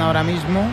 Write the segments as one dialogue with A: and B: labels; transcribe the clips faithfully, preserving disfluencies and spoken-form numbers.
A: ahora mismo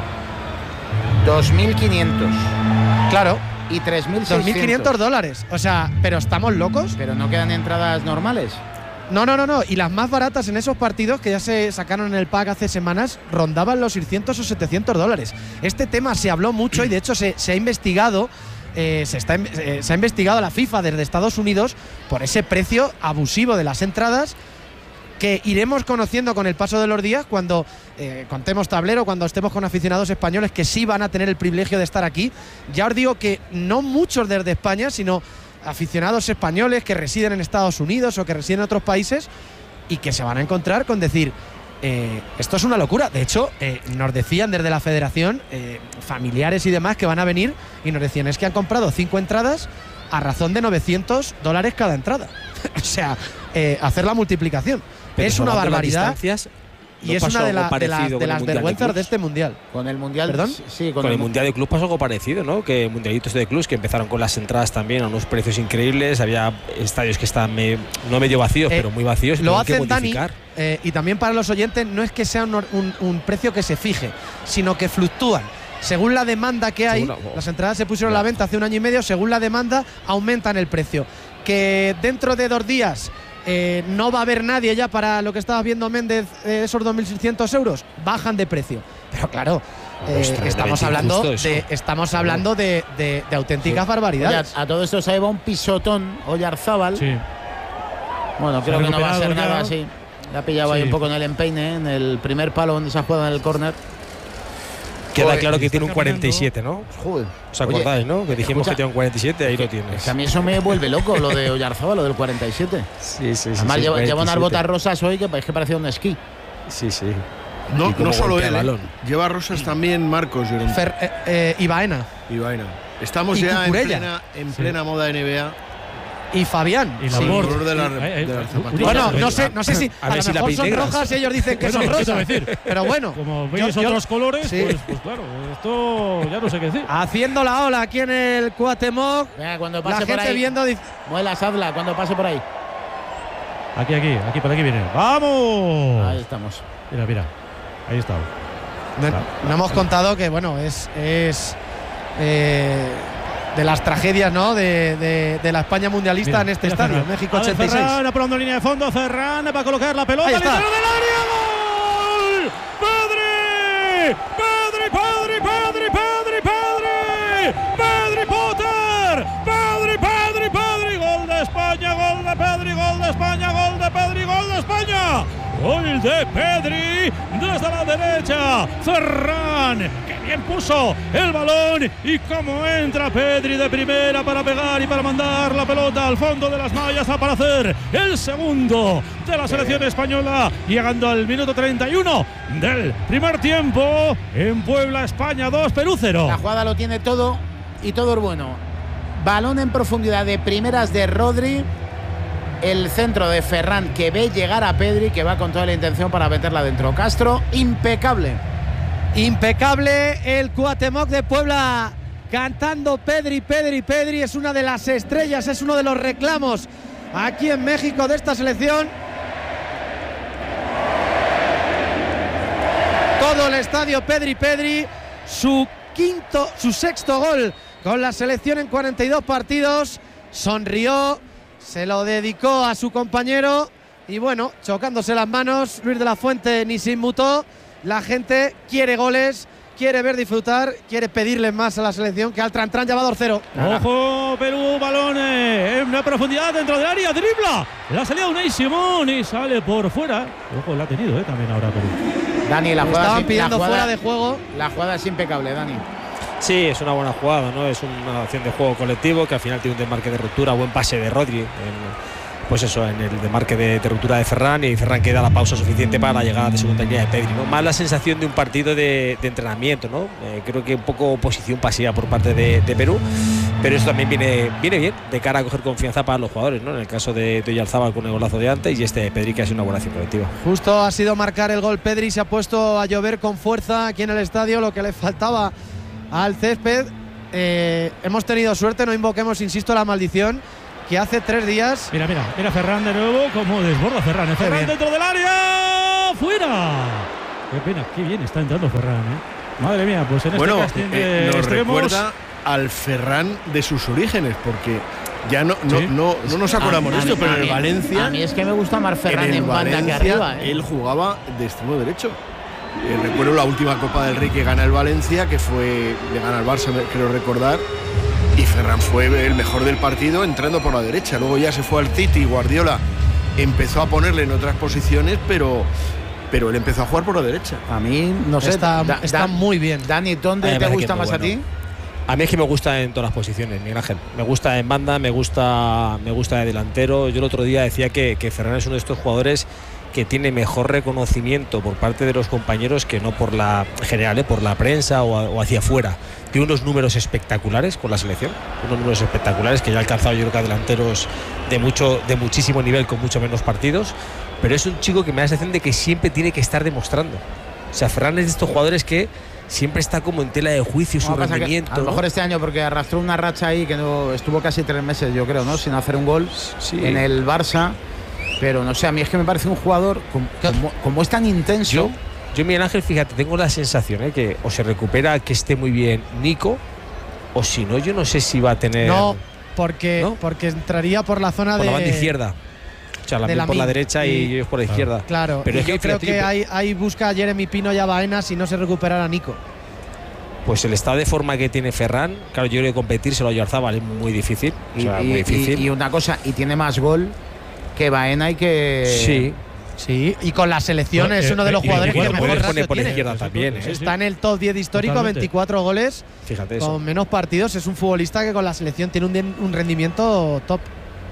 A: dos mil quinientos.
B: Claro.
A: Y tres mil seiscientos.
B: dos mil quinientos dólares. O sea, ¿pero estamos locos?
A: Pero no quedan entradas normales.
B: No, no, no, no. Y las más baratas en esos partidos que ya se sacaron en el pack hace semanas rondaban los seiscientos o setecientos dólares. Este tema se habló mucho y de hecho se, se ha investigado. Eh, se, está, eh, se ha investigado a la FIFA desde Estados Unidos por ese precio abusivo de las entradas que iremos conociendo con el paso de los días cuando eh, contemos tablero, cuando estemos con aficionados españoles que sí van a tener el privilegio de estar aquí. Ya os digo que no muchos desde España, sino aficionados españoles que residen en Estados Unidos o que residen en otros países y que se van a encontrar con decir eh, esto es una locura. De hecho, eh, nos decían desde la federación, eh, familiares y demás que van a venir y nos decían es que han comprado cinco entradas a razón de novecientos dólares cada entrada. O sea, eh, hacer la multiplicación. Pero es una barbaridad y
C: no
B: es una de, la, de las, de las vergüenzas de,
C: de
B: este mundial.
A: Con el mundial,
B: ¿Perdón?
A: Sí,
C: con, con el, el mundial de club pasó algo parecido, ¿no? Que mundialitos de clubs que empezaron con las entradas también a unos precios increíbles. Había estadios que estaban me, no medio vacíos, eh, pero muy vacíos.
B: Lo hacen, Dani, eh, y también para los oyentes no es que sea un, un, un precio que se fije, sino que fluctúan. Según la demanda que hay, según, oh, las entradas se pusieron a la venta hace un año y medio, según la demanda aumentan el precio. Que dentro de dos días eh, no va a haber nadie ya para lo que estabas viendo, Méndez, eh, esos dos mil seiscientos euros, bajan de precio. Pero claro, eh, estamos, hablando de, estamos hablando de, de, de auténticas sí. barbaridades.
A: Oye, a, a todo esto se lleva un pisotón Oyarzábal.
D: Sí.
A: Bueno, creo que no va a ser nada así. Le ha pillado sí. ahí un poco en el empeine, en el primer palo donde se ha jugado en el córner.
C: Queda Joder, claro que tiene un cuarenta y siete, ¿no?
A: Joder.
C: ¿Os acordáis, no? Que dijimos escucha, que tiene un cuarenta y siete, ahí
A: que,
C: lo tienes.
A: Que a mí eso me vuelve loco, lo de Oyarzábal, lo del cuarenta y siete.
C: Sí, sí, sí.
A: Además
C: sí,
A: lleva, lleva unas botas rosas hoy que es que parecía un esquí.
C: Sí, sí.
E: No, no solo él, eh. lleva rosas también Marcos.
B: Fer, eh, eh, y Baena.
E: Y Baena. Estamos
B: y
E: ya en
B: Cucurella.
E: plena, en plena sí. moda N B A.
B: Y Fabián.
E: Y la sí, el de la, de la
B: bueno, no sé, no sé si a, a, a lo si mejor son rojas y ellos dicen que son rosas. Pero bueno,
D: como veis yo, otros yo, colores, sí. pues, pues claro, esto ya no sé qué decir.
B: Haciendo la ola aquí en el Cuauhtémoc.
A: Venga, cuando pase
B: la
A: por
B: gente
A: ahí,
B: viendo.
A: Muelas, hazla cuando pase por ahí.
D: Aquí, aquí, aquí, por aquí viene. ¡Vamos!
A: Ahí estamos.
D: Mira, mira. Ahí está.
B: No, no hemos contado que, bueno, es. es eh, de las tragedias, ¿no? De, de, de la España mundialista mira, en este estadio, Ferran. México ochenta y seis.
D: Ferran apurando línea de fondo, Ferran va a colocar la pelota.
B: Ahí está.
D: ¡Del área! ¡Gol! ¡Pedri! ¡Pedri, Pedri, Pedri, Pedri, Pedri! ¡Pedri Potter! ¡Pedri, Pedri, Pedri! ¡Gol de España! ¡Gol de Pedri! ¡Gol de España! ¡Gol de Pedri! ¡Gol de España! Gol de Pedri desde la derecha. Ferran, que bien puso el balón. Y cómo entra Pedri de primera para pegar y para mandar la pelota al fondo de las mallas para hacer el segundo de la selección española. Llegando al minuto treinta y uno del primer tiempo. En Puebla, España dos, Perú cero.
A: La jugada lo tiene todo y todo es bueno. Balón en profundidad de primeras de Rodri. El centro de Ferran que ve llegar a Pedri, que va con toda la intención para meterla dentro. Castro, impecable.
B: Impecable el Cuauhtémoc de Puebla cantando Pedri, Pedri, Pedri. Es una de las estrellas, es uno de los reclamos aquí en México de esta selección. Todo el estadio Pedri, Pedri. Su quinto, su sexto gol con la selección en cuarenta y dos partidos. Sonrió. Se lo dedicó a su compañero y bueno, chocándose las manos, Luis de la Fuente ni se inmutó. La gente quiere goles, quiere ver disfrutar, quiere pedirle más a la selección que al Trantrán lleva dos cero.
D: Ojo, Perú, balón en una profundidad dentro del área, dribla. La salida de Unai Simón y sale por fuera. Ojo, la ha tenido eh, también ahora Perú.
A: Dani, la jugada
B: estaban
A: es,
B: pidiendo
A: la jugada,
B: fuera de juego.
A: La jugada es impecable, Dani.
C: Sí, es una buena jugada, ¿no? Es una acción de juego colectivo que al final tiene un desmarque de ruptura, buen pase de Rodri, en, pues eso, en el desmarque de, de ruptura de Ferran, y Ferran queda la pausa suficiente para la llegada de segunda línea de Pedri, ¿no? Más la sensación de un partido de, de entrenamiento, ¿no? Eh, creo que un poco posición pasiva por parte de, de Perú, pero eso también viene, viene bien de cara a coger confianza para los jugadores, ¿no? En el caso de Oyarzábal con el golazo de antes y este Pedri que ha sido una buena acción colectiva.
B: Justo ha sido marcar el gol Pedri, se ha puesto a llover con fuerza aquí en el estadio, lo que le faltaba al césped. Eh, hemos tenido suerte, no invoquemos, insisto, la maldición que hace tres días.
D: Mira, mira, mira Ferran de nuevo, como desborda Ferran. ¿eh? Ferran dentro del área, fuera. Qué pena, qué bien está entrando Ferran, ¿eh? Madre mía, pues en
E: bueno,
D: este casting de
E: eh, nos
D: extremos,
E: recuerda al Ferran de sus orígenes, porque ya no, no,
D: ¿Sí?
E: no, no nos acordamos de esto, pero en el Valencia.
A: A mí es que me gusta más Ferran
E: en,
A: en,
E: el
A: banda que
E: Valencia,
A: arriba. ¿eh?
E: Él jugaba de extremo derecho. Eh, recuerdo la última Copa del Rey que gana el Valencia, que fue de ganar el Barça, creo recordar. Y Ferran fue el mejor del partido entrando por la derecha. Luego ya se fue al City, Guardiola empezó a ponerle en otras posiciones, pero, pero él empezó a jugar por la derecha.
A: A mí, no sé,
B: Está,
A: da,
B: está
A: da,
B: muy bien.
A: Dani, ¿dónde
C: A mí me
A: te
C: parece
A: gusta
C: que
A: más
C: muy
A: a ti?
C: bueno. A mí es que me gusta en todas las posiciones, Miguel Ángel. Me gusta en banda, me gusta, me gusta de delantero. Yo el otro día decía que, que Ferran es uno de estos jugadores que tiene mejor reconocimiento por parte de los compañeros que no por la en general, ¿eh? por la prensa o, o hacia afuera. Tiene unos números espectaculares con la selección, unos números espectaculares que ya ha alcanzado yo creo que a delanteros de mucho, de muchísimo nivel con mucho menos partidos, pero es un chico que me da la sensación de que siempre tiene que estar demostrando. O sea, Ferran es de estos jugadores que siempre está como en tela de juicio su rendimiento.
A: A lo
C: ¿no?
A: mejor este año, porque arrastró una racha ahí que no estuvo casi tres meses, yo creo, ¿no? Sin hacer un gol
C: Sí.
A: en el Barça. Pero no sé, a mí es que me parece un jugador como, como, como es tan intenso.
C: Yo, yo, Miguel Ángel, fíjate, tengo la sensación ¿eh? que o se recupera que esté muy bien Nico, o si no, yo no sé si va a tener.
B: No, porque,
C: ¿no?
B: porque entraría por la zona
C: por
B: de
C: la banda izquierda. O sea, la
B: de
C: por la
B: Lamine.
C: derecha y, y ellos por la
D: Claro.
C: izquierda.
B: Claro,
C: Pero
B: y
C: es que
B: yo creo
C: fíjate,
B: que
C: yo-
B: ahí, ahí busca a Jeremy Pino y a Baena si no se recuperara Nico.
C: Pues el estado de forma que tiene Ferran, claro, yo creo que competírselo a Oyarzábal es muy difícil.
A: Y,
C: o sea,
A: y-
C: muy difícil.
A: y- y una cosa, y tiene más gol que Baena y que.
C: sí.
B: Sí, y con la selección es
D: Eh,
B: uno de los
D: y
B: jugadores que
D: recuerdo,
B: mejor
C: puedes
B: ratio
C: poner por la
B: tiene.
C: izquierda también. ¿eh?
D: Sí, sí.
B: Está en el top diez histórico,
D: Totalmente.
B: veinticuatro goles,
C: Fíjate eso.
B: con menos partidos. Es un futbolista que con la selección tiene un, un rendimiento top.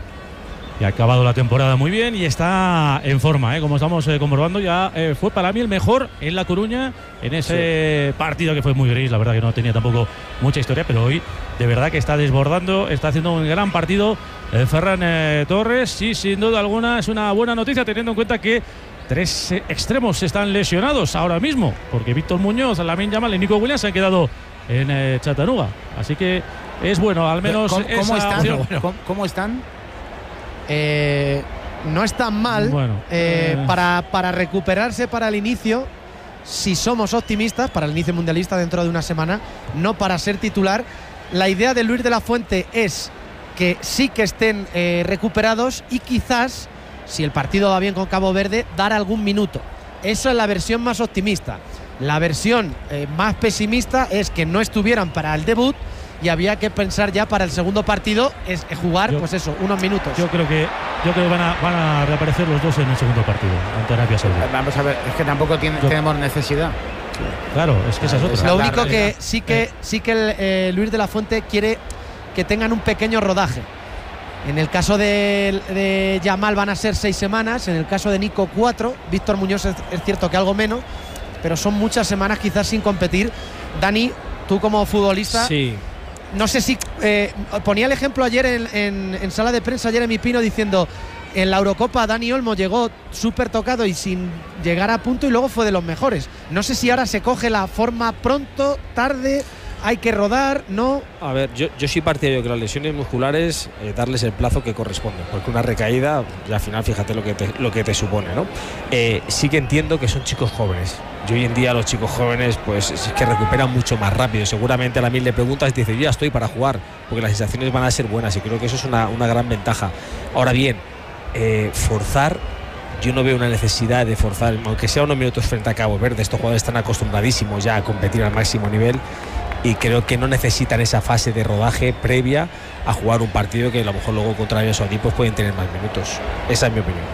D: Y ha acabado la temporada muy bien y está en forma, ¿eh? Como estamos eh, comprobando, ya eh, fue para mí el mejor en La Coruña en ese partido que fue muy gris. La verdad que no tenía tampoco mucha historia, pero hoy de verdad que está desbordando, está haciendo un gran partido eh, Ferran eh, Torres y sin duda alguna es una buena noticia teniendo en cuenta que tres eh, extremos están lesionados ahora mismo, porque Víctor Muñoz, Lamine Yamal y Nico Williams se han quedado en eh, Chattanooga. Así que es bueno, al menos
A: ¿Cómo, cómo
D: esa
A: están?
D: opción.
A: ¿Cómo, cómo están?
B: Eh, no es tan mal
D: Bueno,
B: eh,
D: eh.
B: para, para recuperarse para el inicio, si somos optimistas, para el inicio mundialista dentro de una semana, no para ser titular. La idea de Luis de la Fuente es que sí que estén eh, recuperados y quizás, si el partido va bien con Cabo Verde, dar algún minuto. Eso es la versión más optimista. La versión eh, más pesimista es que no estuvieran para el debut y había que pensar ya para el segundo partido es eh, jugar,
D: Yo-
B: pues eso, unos minutos.
D: Yo creo que yo creo que van a, van a reaparecer los dos en el segundo partido ante Arabia Saudí.
A: Vamos a ver, es que tampoco tiene-
D: Yo-
A: tenemos necesidad.
D: Claro, es que esa es
A: Claro,
D: otra.
B: Lo
A: la
B: único que
A: realidad.
B: sí que sí que el, eh, Luis de la Fuente quiere que tengan un pequeño rodaje. En el caso de, de Yamal van a ser seis semanas, en el caso de Nico cuatro, Víctor Muñoz es, es cierto que algo menos, pero son muchas semanas quizás sin competir. Dani, tú como futbolista,
C: Sí.
B: no sé si eh, ponía el ejemplo ayer en, en- en sala de prensa Jeremy Pino diciendo en la Eurocopa Dani Olmo llegó súper tocado y sin llegar a punto y luego fue de los mejores. No sé si ahora se coge la forma pronto, tarde, hay que rodar, no.
C: A ver, yo, yo soy partidario que las lesiones musculares eh, darles el plazo que corresponde, porque una recaída, y al final fíjate lo que te, lo que te supone, ¿no? Eh, sí que entiendo que son chicos jóvenes. Y hoy en día los chicos jóvenes, pues es que recuperan mucho más rápido. Seguramente a la mil le preguntas y te dice, yo ya estoy para jugar, porque las sensaciones van a ser buenas y creo que eso es una, una gran ventaja. Ahora bien, eh, forzar, yo no veo una necesidad de forzar, aunque sea unos minutos frente a Cabo Verde. Estos jugadores están acostumbradísimos ya a competir al máximo nivel y creo que no necesitan esa fase de rodaje previa a jugar un partido que a lo mejor luego contra Arabia Saudí pues pueden tener más minutos. Esa es mi opinión.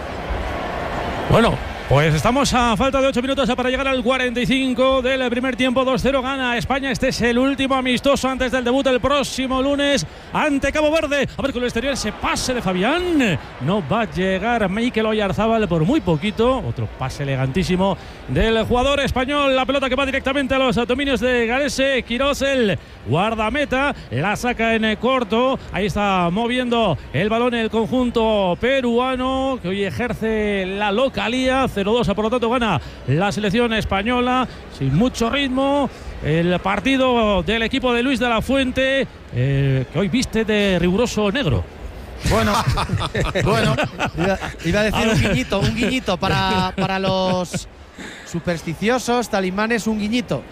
D: Bueno, pues estamos a falta de ocho minutos para llegar al cuarenta y cinco del primer tiempo. dos cero gana España. Este es el último amistoso antes del debut el próximo lunes ante Cabo Verde. A ver con el exterior ese pase de Fabián. No va a llegar Mikel Oyarzábal por muy poquito. Otro pase elegantísimo del jugador español. La pelota que va directamente a los dominios de Galese. Quirós, el guardameta, la saca en corto. Ahí está moviendo el balón el conjunto peruano que hoy ejerce la localía. cero dos, por lo tanto gana la selección española sin mucho ritmo. El partido del equipo de Luis de la Fuente, eh, que hoy viste de riguroso negro.
A: Bueno, bueno,
B: Iba, iba a decir un guiñito, un guiñito para, para los supersticiosos, talismanes, un guiñito